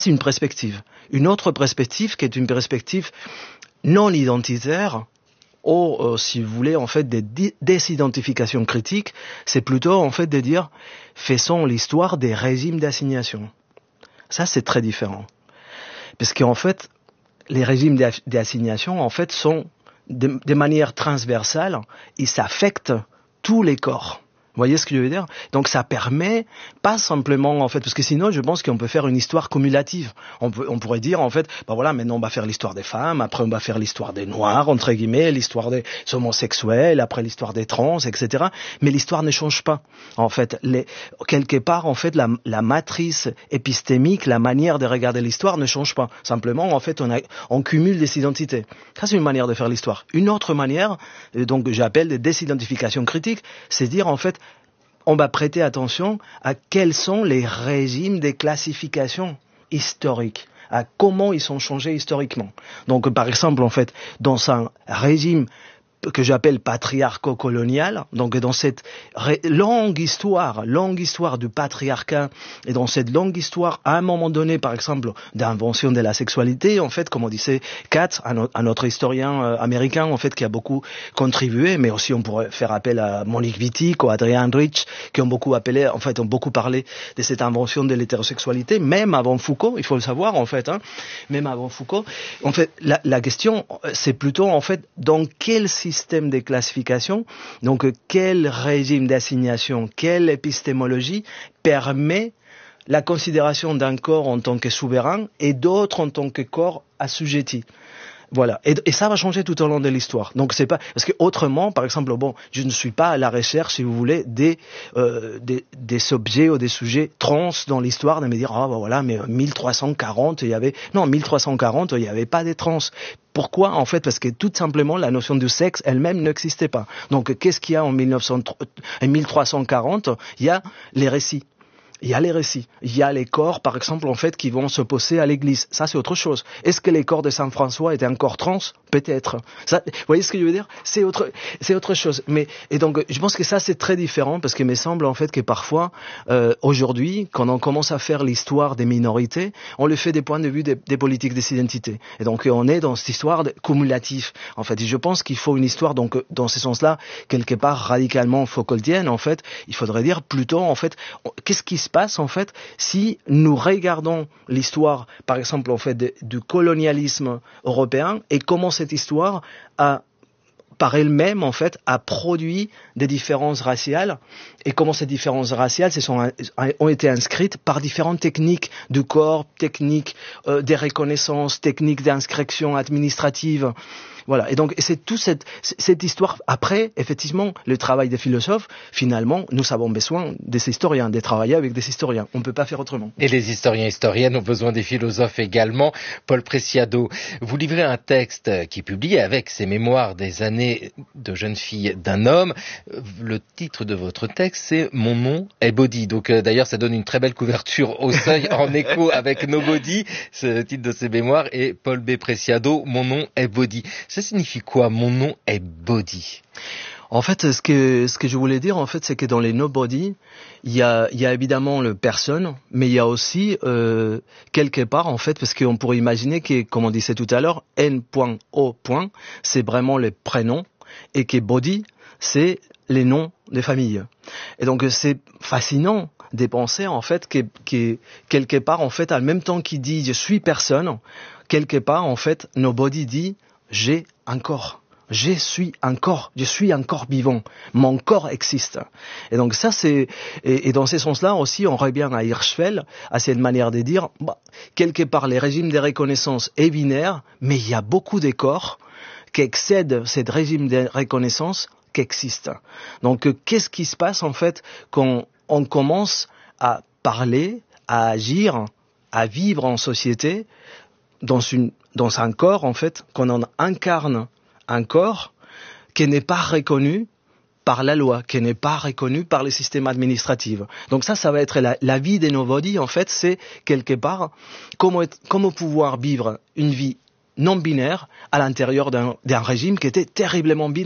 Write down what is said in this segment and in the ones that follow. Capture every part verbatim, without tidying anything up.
C'est une perspective. Une autre perspective qui est une perspective non identitaire, ou euh, si vous voulez en fait des di- désidentifications critiques, c'est plutôt en fait de dire faisons l'histoire des régimes d'assignation. Ça c'est très différent. Parce qu'en fait, les régimes d'ass- d'assignation en fait sont de, de manière transversale, ils s'affectent tous les corps. Vous voyez ce que je veux dire? Donc ça permet pas simplement en fait, parce que sinon je pense qu'on peut faire une histoire cumulative. On peut, on pourrait dire en fait, ben voilà, maintenant on va faire l'histoire des femmes, après on va faire l'histoire des noirs entre guillemets, l'histoire des homosexuels, après l'histoire des trans, et cetera. Mais l'histoire ne change pas. En fait, les, quelque part en fait la, la matrice épistémique, la manière de regarder l'histoire ne change pas. Simplement en fait on, a, on cumule des identités. Ça c'est une manière de faire l'histoire. Une autre manière, donc j'appelle des désidentifications critiques, c'est dire en fait on va prêter attention à quels sont les régimes des classifications historiques, à comment ils sont changés historiquement. Donc, par exemple, en fait, dans un régime que j'appelle patriarco-colonial, donc dans cette ré- longue histoire, longue histoire du patriarcat, et dans cette longue histoire, à un moment donné, par exemple, d'invention de la sexualité, en fait, comme on disait Katz, un, o- un autre historien euh, américain, en fait, qui a beaucoup contribué, mais aussi on pourrait faire appel à Monique Wittig ou Adrian Rich, qui ont beaucoup appelé, en fait, ont beaucoup parlé de cette invention de l'hétérosexualité, même avant Foucault, il faut le savoir, en fait, hein, même avant Foucault. En fait, la, la question, c'est plutôt, en fait, dans quel système système de classification, donc quel régime d'assignation, quelle épistémologie permet la considération d'un corps en tant que souverain et d'autres en tant que corps assujetti. Voilà. Et, et ça va changer tout au long de l'histoire. Donc c'est pas, parce que autrement, par exemple, bon, je ne suis pas à la recherche, si vous voulez, des, euh, des, des objets ou des sujets trans dans l'histoire, de me dire, ah, ben voilà, mais mille trois cent quarante, il y avait, non, mille trois cent quarante, il n'y avait pas des trans. Pourquoi? En fait, parce que tout simplement, la notion du sexe elle-même n'existait pas. Donc, qu'est-ce qu'il y a en mille neuf cents, mille trois cent quarante? Il y a les récits. Il y a les récits, il y a les corps, par exemple, en fait, qui vont s'opposer à l'Église. Ça, c'est autre chose. Est-ce que les corps de Saint François étaient un corps trans? Peut-être. Ça, vous voyez ce que je veux dire? C'est autre, c'est autre chose. Mais et donc, je pense que ça, c'est très différent parce qu'il me semble en fait que parfois, euh, aujourd'hui, quand on commence à faire l'histoire des minorités, on le fait des points de vue des, des politiques des identités. Et donc, on est dans cette histoire cumulative. En fait, et je pense qu'il faut une histoire, donc, dans ce sens-là, quelque part radicalement Foucaultienne. En fait, il faudrait dire plutôt, en fait, qu'est-ce qui se passe en fait si nous regardons l'histoire, par exemple en fait de, du colonialisme européen et comment cette histoire a par elle-même en fait a produit des différences raciales et comment ces différences raciales se sont, ont été inscrites par différentes techniques du corps, techniques euh, des reconnaissances, techniques d'inscription administrative. Voilà. Et donc, c'est toute cette, cette histoire. Après, effectivement, le travail des philosophes, finalement, nous avons besoin des historiens, de travailler avec des historiens. On ne peut pas faire autrement. Et les historiens et historiennes ont besoin des philosophes également. Paul Preciado, vous livrez un texte qui est publié avec ses mémoires des années de jeune fille d'un homme. Le titre de votre texte, c'est « Mon nom est Body ». Donc, euh, d'ailleurs, ça donne une très belle couverture au seuil en écho avec Nobody. C'est le titre de ses mémoires. Et Paul B. Preciado, « Mon nom est Body ». Ça signifie quoi, mon nom est Body? En fait, ce que, ce que je voulais dire, en fait, c'est que dans les nobody, il y a, il y a évidemment le personne, mais il y a aussi, euh, quelque part, en fait, parce qu'on pourrait imaginer que, comme on disait tout à l'heure, N.O. c'est vraiment les prénoms, et que body, c'est les noms des familles. Et donc, c'est fascinant de penser, en fait, que, que, quelque part, en fait, en même temps qu'il dit je suis personne, quelque part, en fait, nobody dit j'ai un corps. Je suis un corps. Je suis un corps vivant. Mon corps existe. Et donc ça, c'est, et, et dans ce sens-là aussi, on revient à Hirschfeld, à cette manière de dire, bah, quelque part, les régimes de reconnaissance est binaire, mais il y a beaucoup de corps qui excèdent ce régime de reconnaissance qui existe. Donc, qu'est-ce qui se passe, en fait, quand on commence à parler, à agir, à vivre en société, dans une, dans un corps, en fait, qu'on en incarne un corps qui n'est pas reconnu par la loi, qui n'est pas reconnu par les systèmes administratifs. Donc ça, ça va être la, la vie des nobody, en fait, c'est quelque part comment, être, comment pouvoir vivre une vie non binaire à l'intérieur d'un, d'un régime qui était terriblement binaire.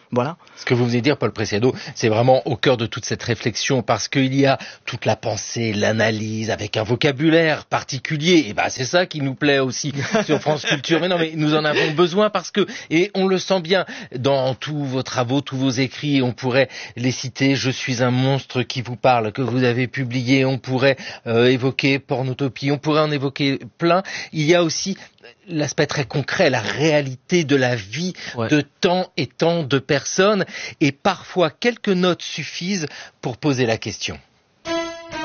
Voilà. Ce que vous venez de dire, Paul Preciado, c'est vraiment au cœur de toute cette réflexion, parce qu'il y a toute la pensée, l'analyse, avec un vocabulaire particulier. Et ben, c'est ça qui nous plaît aussi sur France Culture. Mais non, mais nous en avons besoin parce que, et on le sent bien dans tous vos travaux, tous vos écrits, on pourrait les citer. Je suis un monstre qui vous parle, que vous avez publié. On pourrait euh, évoquer Pornotopie. On pourrait en évoquer plein. Il y a aussi l'aspect très concret, la réalité de la vie ouais. de tant et tant de personnes, et parfois quelques notes suffisent pour poser la question.